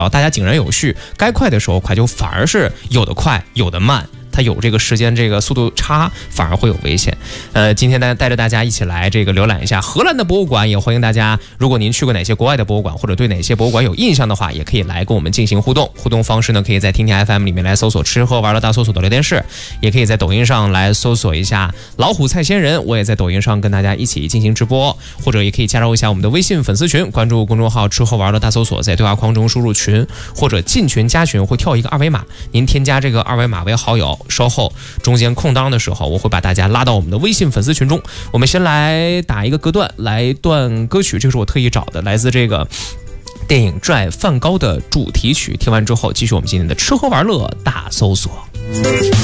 大家井然有序，该快的时候快，就反而是有的快有的慢，它有这个时间这个速度差，反而会有危险。今天带着大家一起来这个浏览一下荷兰的博物馆，也欢迎大家，如果您去过哪些国外的博物馆，或者对哪些博物馆有印象的话，也可以来跟我们进行互动。互动方式呢，可以在听听 FM 里面来搜索吃喝玩乐大搜索的聊天室，也可以在抖音上来搜索一下老虎菜仙人，我也在抖音上跟大家一起进行直播，或者也可以加入一下我们的微信粉丝群，关注公众号吃喝玩乐大搜索，在对话框中输入群或者进群加群，会跳一个二维码，您添加这个二维码为好友，稍后中间空档的时候，我会把大家拉到我们的微信粉丝群中。我们先来打一个歌段，来一段歌曲，这是我特意找的，来自这个电影《拽梵高》的主题曲。听完之后，继续我们今天的吃喝玩乐大搜索。